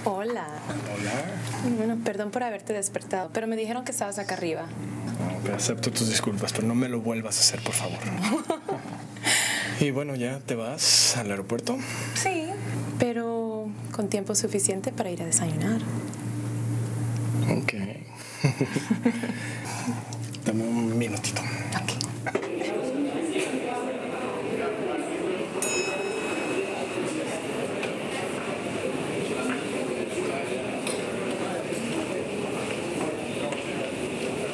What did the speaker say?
Hola. Hola. Bueno, perdón por haberte despertado, pero me dijeron que estabas acá arriba. No, acepto tus disculpas, pero no me lo vuelvas a hacer, por favor. Y bueno, ¿ya te vas al aeropuerto? Sí, pero con tiempo suficiente para ir a desayunar. Ok.